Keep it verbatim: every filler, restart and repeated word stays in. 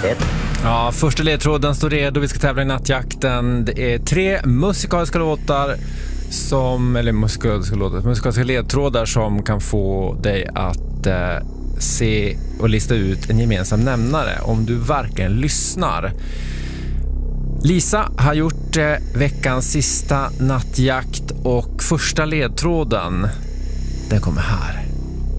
ett. Ja, första ledtråden står redo. Vi ska tävla i nattjakten. Det är tre musikaliska låtar som, eller musikaliska låtar, musikaliska ledtrådar som kan få dig att eh, se och lista ut en gemensam nämnare om du verkligen lyssnar. Lisa har gjort eh, veckans sista nattjakt och första ledtråden, den kommer här.